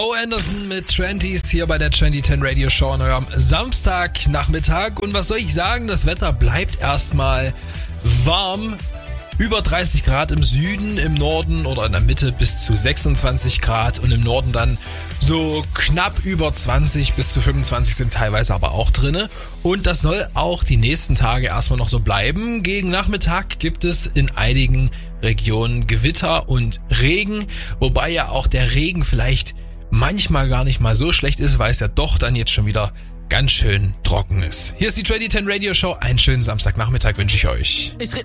O. Anderson mit 20s hier bei der 2010 Radio Show an eurem Samstagnachmittag. Und was soll ich sagen, das Wetter bleibt erstmal warm. Über 30 Grad im Süden, im Norden oder in der Mitte bis zu 26 Grad und im Norden dann so knapp über 20 bis zu 25 sind teilweise aber auch drinne. Und das soll auch die nächsten Tage erstmal noch so bleiben. Gegen Nachmittag gibt es in einigen Regionen Gewitter und Regen, wobei ja auch der Regen vielleicht manchmal gar nicht mal so schlecht ist, weil es ja doch dann jetzt schon wieder ganz schön trocken ist. Hier ist die 2010 Radio Show. Einen schönen Samstagnachmittag wünsche ich euch.